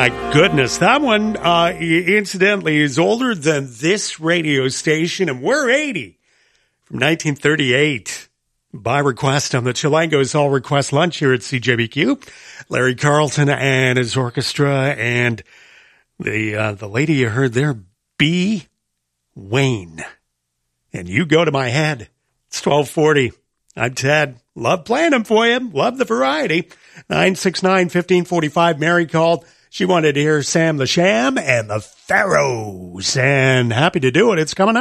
My goodness, that one, incidentally, is older than this radio station, and we're 80 from 1938. By request on the Chilangos All Request Lunch here at CJBQ. Larry Carlton and his orchestra, and the lady you heard there, B. Wayne. And You Go to My Head. It's 1240. I'm Ted. Love playing them for you. Love the variety. 969-1545. Mary called. She wanted to hear Sam the Sham and the Pharaohs. And happy to do it. It's coming up.